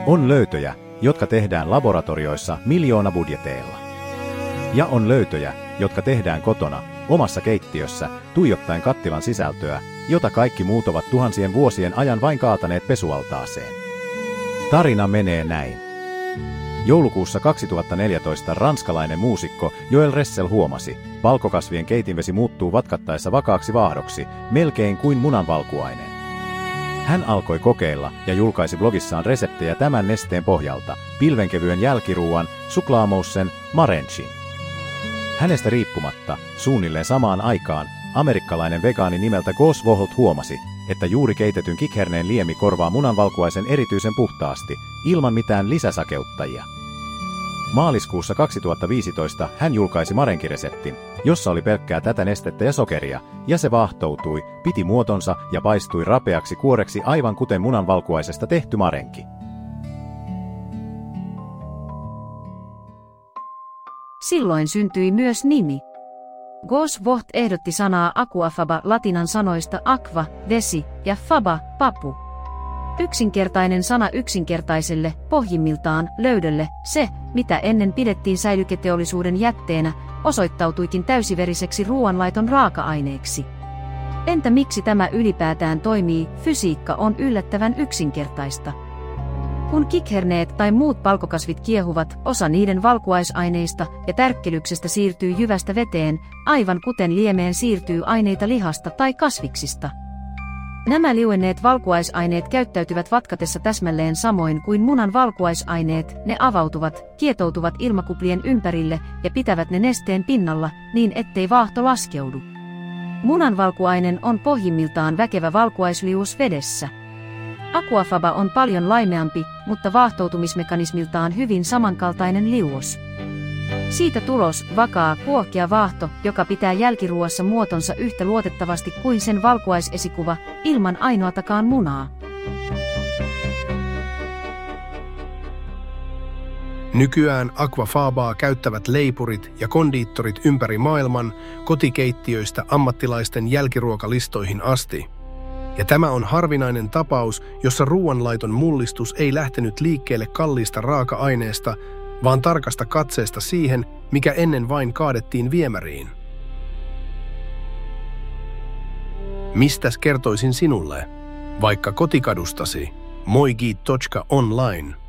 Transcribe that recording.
On löytöjä, jotka tehdään laboratorioissa miljoonabudjeteilla. Ja on löytöjä, jotka tehdään kotona, omassa keittiössä, tuijottaen kattilan sisältöä, jota kaikki muut ovat tuhansien vuosien ajan vain kaataneet pesualtaaseen. Tarina menee näin. Joulukuussa 2014 ranskalainen muusikko Joel Ressel huomasi, valkokasvien keitinvesi muuttuu vatkattaessa vakaaksi vaahdoksi, melkein kuin munanvalkuainen. Hän alkoi kokeilla ja julkaisi blogissaan reseptejä tämän nesteen pohjalta, pilvenkevyen jälkiruuan, suklaamoussen, marenchin. Hänestä riippumatta, suunnilleen samaan aikaan, amerikkalainen vegaani nimeltä Gus Voholt huomasi, että juuri keitetyn kikherneen liemi korvaa munanvalkuaisen erityisen puhtaasti, ilman mitään lisäsakeuttajia. Maaliskuussa 2015 hän julkaisi marenkireseptin, jossa oli pelkkää tätä nestettä ja sokeria, ja se vaahtoutui, piti muotonsa ja paistui rapeaksi kuoreksi aivan kuten munanvalkuaisesta tehty marenki. Silloin syntyi myös nimi. Gus Voht ehdotti sanaa aquafaba latinan sanoista aqua, vesi, ja faba, papu. Yksinkertainen sana yksinkertaiselle, pohjimmiltaan, löydölle, se, mitä ennen pidettiin säilyketeollisuuden jätteenä, osoittautuikin täysiveriseksi ruoanlaiton raaka-aineeksi. Entä miksi tämä ylipäätään toimii? Fysiikka on yllättävän yksinkertaista. Kun kikherneet tai muut palkokasvit kiehuvat, osa niiden valkuaisaineista ja tärkkelyksestä siirtyy jyvästä veteen, aivan kuten liemeen siirtyy aineita lihasta tai kasviksista. Nämä liuenneet valkuaisaineet käyttäytyvät vatkatessa täsmälleen samoin kuin munan valkuaisaineet, ne avautuvat, kietoutuvat ilmakuplien ympärille ja pitävät ne nesteen pinnalla, niin ettei vaahto laskeudu. Munanvalkuainen on pohjimmiltaan väkevä valkuaisliuos vedessä. Aquafaba on paljon laimeampi, mutta vaahtoutumismekanismiltaan hyvin samankaltainen liuos. Siitä tulos, vakaa, kuohkea vaahto, joka pitää jälkiruoassa muotonsa yhtä luotettavasti kuin sen valkuaisesikuva, ilman ainoatakaan munaa. Nykyään aquafabaa käyttävät leipurit ja kondiittorit ympäri maailman, kotikeittiöistä ammattilaisten jälkiruokalistoihin asti. Ja tämä on harvinainen tapaus, jossa ruoanlaiton mullistus ei lähtenyt liikkeelle kalliista raaka-aineesta, vaan tarkasta katseesta siihen, mikä ennen vain kaadettiin viemäriin. Mistäs kertoisin sinulle? Vaikka kotikadustasi. Moigi.online